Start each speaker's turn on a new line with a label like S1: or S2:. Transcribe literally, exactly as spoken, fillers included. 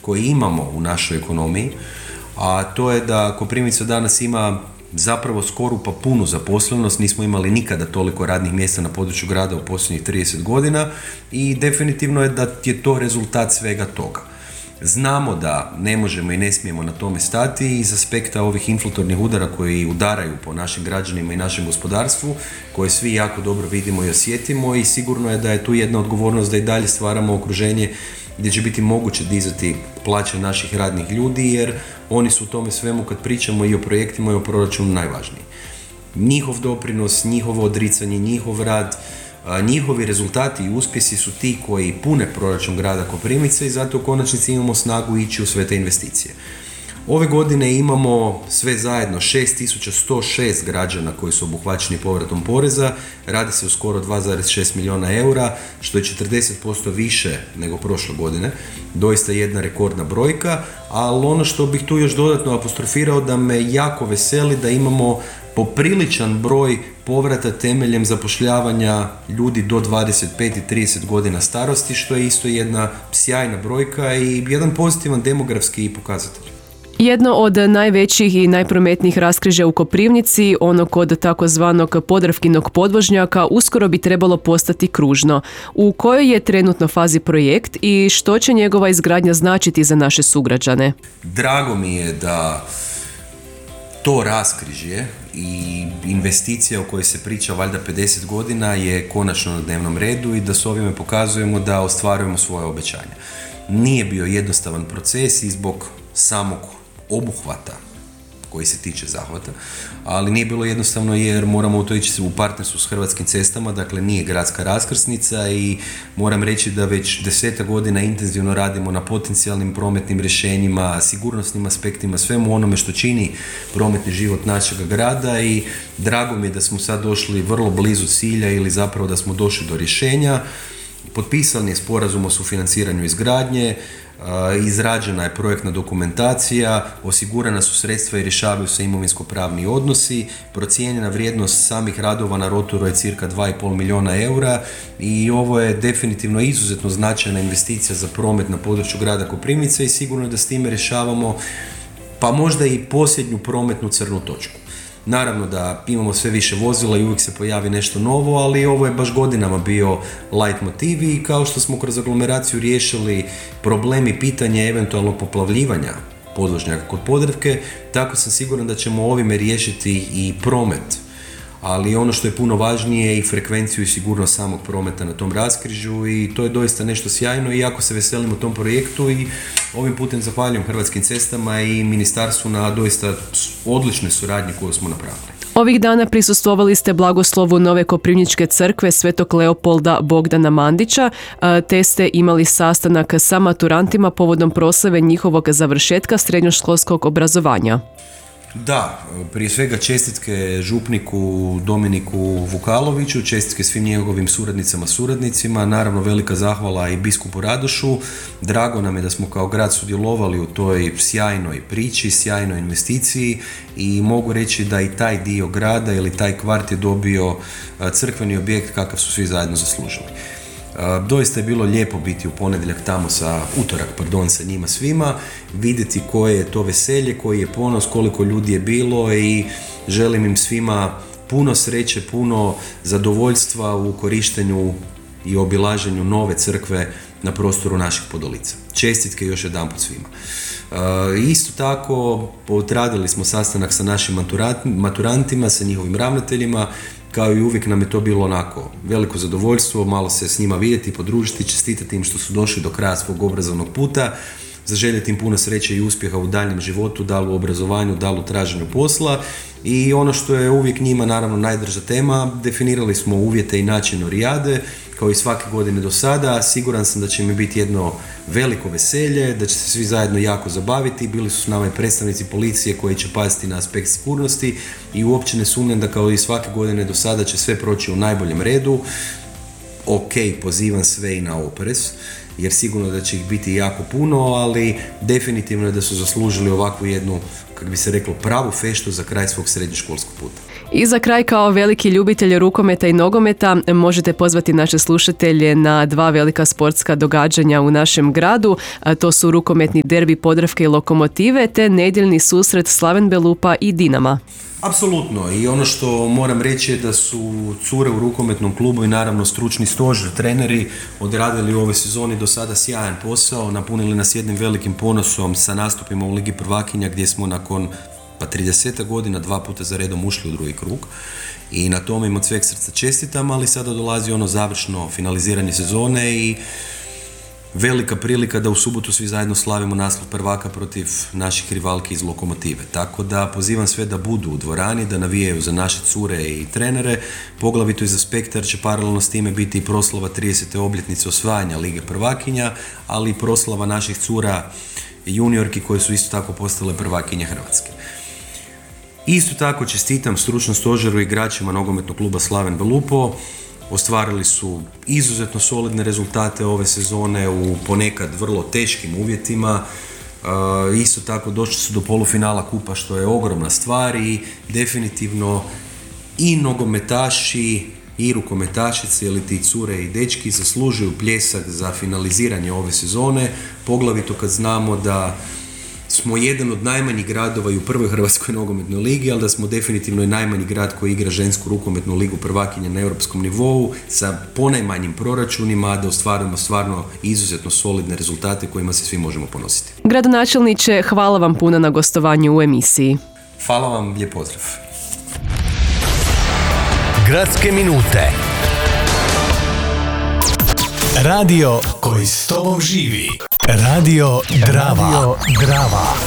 S1: koji imamo u našoj ekonomiji, a to je da Koprivnica danas ima zapravo skoru pa punu zaposlenost, nismo imali nikada toliko radnih mjesta na području grada u posljednjih trideset godina i definitivno je da je to rezultat svega toga. Znamo da ne možemo i ne smijemo na tome stati iz aspekta ovih inflatornih udara koji udaraju po našim građanima i našem gospodarstvu, koje svi jako dobro vidimo i osjetimo i sigurno je da je tu jedna odgovornost da i dalje stvaramo okruženje gdje će biti moguće dizati plaće naših radnih ljudi, jer oni su u tome svemu kad pričamo i o projektima i o proračunu najvažniji. Njihov doprinos, njihovo odricanje, njihov rad, njihovi rezultati i uspjesi su ti koji pune proračun grada Koprivnice i zato u konačnici imamo snagu ići u sve te investicije. Ove godine imamo sve zajedno šest tisuća sto šest građana koji su obuhvaćeni povratom poreza, radi se o skoro dva zarez šest milijuna eura, što je četrdeset posto više nego prošle godine, doista jedna rekordna brojka, ali ono što bih tu još dodatno apostrofirao da me jako veseli da imamo popriličan broj povrata temeljem zapošljavanja ljudi do dvadeset pet i trideset godina starosti, što je isto jedna sjajna brojka i jedan pozitivan demografski pokazatelj.
S2: Jedno od najvećih i najprometnijih raskrižja u Koprivnici, ono kod takozvanog Podravkinog podvožnjaka, uskoro bi trebalo postati kružno. U kojoj je trenutno fazi projekt i što će njegova izgradnja značiti za naše sugrađane?
S1: Drago mi je da to raskrižje i investicija o kojoj se priča valjda pedeset godina je konačno na dnevnom redu i da s ovime pokazujemo da ostvarujemo svoje obećanja. Nije bio jednostavan proces i zbog samog obuhvata koji se tiče zahvata, ali nije bilo jednostavno jer moramo u to ići u partnerstvu s Hrvatskim cestama, dakle nije gradska raskrsnica i moram reći da već deseta godina intenzivno radimo na potencijalnim prometnim rješenjima, sigurnosnim aspektima, svemu onome što čini prometni život našeg grada i drago mi je da smo sad došli vrlo blizu cilja ili zapravo da smo došli do rješenja. Potpisan je sporazum o sufinanciranju izgradnje, izrađena je projektna dokumentacija, osigurana su sredstva i rješavaju se imovinsko-pravni odnosi, procijenjena vrijednost samih radova na rotoru je cirka dva i pol milijuna eura i ovo je definitivno izuzetno značajna investicija za promet na području grada Koprivnice i sigurno da s time rješavamo pa možda i posljednju prometnu crnu točku. Naravno da imamo sve više vozila i uvijek se pojavi nešto novo, ali ovo je baš godinama bio light motiv i kao što smo kroz aglomeraciju riješili problemi pitanja eventualnog poplavljivanja podvožnjaka kod Podravke, tako sam siguran da ćemo ovime riješiti i promet. Ali ono što je puno važnije je i frekvenciju i sigurnost samog prometa na tom raskrižju i to je doista nešto sjajno i jako se veselimo tom projektu i ovim putem zahvaljujem Hrvatskim cestama i ministarstvu na doista odlične suradnje koju smo napravili.
S2: Ovih dana prisustvovali ste blagoslovu Nove Koprivničke crkve Svetog Leopolda Bogdana Mandića, te ste imali sastanak sa maturantima povodom proslave njihovog završetka srednjoškolskog obrazovanja.
S1: Da, prije svega čestitke župniku Dominiku Vukaloviću, čestitke svim njegovim suradnicama, suradnicima, naravno velika zahvala i biskupu Radošu. Drago nam je da smo kao grad sudjelovali u toj sjajnoj priči, sjajnoj investiciji i mogu reći da i taj dio grada ili taj kvart je dobio crkveni objekt kakav su svi zajedno zaslužili. Doista je bilo lijepo biti u ponedjeljak tamo sa, utorak, pardon, sa njima svima, vidjeti koje je to veselje, koji je ponos, koliko ljudi je bilo i želim im svima puno sreće, puno zadovoljstva u korištenju i obilaženju nove crkve na prostoru naših Podolica. Čestitke još jedanput svima. E, isto tako, odradili smo sastanak sa našim maturantima, sa njihovim ravnateljima. Kao i uvijek nam je to bilo onako veliko zadovoljstvo, malo se s njima vidjeti, podružiti, čestitati im što su došli do kraja svog obrazovnog puta, zaželjeti im puno sreće i uspjeha u daljnjem životu, da li u obrazovanju, da li u traženju posla. I ono što je uvijek njima naravno najdrža tema, definirali smo uvjete i način orijade, kao i svake godine do sada. Siguran sam da će mi biti jedno veliko veselje, da će se svi zajedno jako zabaviti. Bili su s nama i predstavnici policije koji će paziti na aspekt sigurnosti i uopće ne sumnjam da kao i svake godine do sada će sve proći u najboljem redu. Ok, pozivam sve i na oprez, jer sigurno da će ih biti jako puno, ali definitivno je da su zaslužili ovakvu jednu kako bi se reklo, pravu feštu za kraj svog srednjoškolskog puta.
S2: I za kraj, kao veliki ljubitelj rukometa i nogometa, možete pozvati naše slušatelje na dva velika sportska događanja u našem gradu. A to su rukometni derbi Podravke i Lokomotive te nedjeljni susret Slaven Belupa i Dinama.
S1: Apsolutno, i ono što moram reći je da su cure u rukometnom klubu i naravno stručni stožer, treneri odradili u ovoj sezoni do sada sjajan posao, napunili nas jednim velikim ponosom sa nastupima u Ligi prvakinja gdje smo nakon pa trideset godina dva puta za redom ušli u drugi krug i na tome im od sveg srca čestitam, ali sada dolazi ono završno finaliziranje sezone i velika prilika da u subotu svi zajedno slavimo naslov prvaka protiv naših rivalki iz Lokomotive. Tako da pozivam sve da budu u dvorani, da navijaju za naše cure i trenere, poglavito iz aspekta jer će paralelno s time biti i proslava tridesete obljetnice osvajanja Lige prvakinja, ali i proslava naših cura juniorki koje su isto tako postale prvakinje Hrvatske. Isto tako čestitam stručnom stožeru i igračima nogometnog kluba Slaven Belupo. Ostvarili su izuzetno solidne rezultate ove sezone u ponekad vrlo teškim uvjetima. E, isto tako došli su do polufinala kupa što je ogromna stvar i definitivno i nogometaši i rukometašice ili ti cure i dečki zaslužuju pljesak za finaliziranje ove sezone, poglavito kad znamo da smo jedan od najmanjih gradova i u prvoj Hrvatskoj nogometnoj ligi, ali da smo definitivno i najmanji grad koji igra žensku rukometnu ligu prvakinja na europskom nivou sa ponajmanjim proračunima, da ostvarujemo stvarno izuzetno solidne rezultate kojima se svi možemo ponositi.
S2: Gradonačelniče, hvala vam puno na gostovanju u emisiji.
S1: Hvala vam, lijep pozdrav.
S3: Gradske minute. Radio koji s tobom živi. Radio Drava. Radio Drava.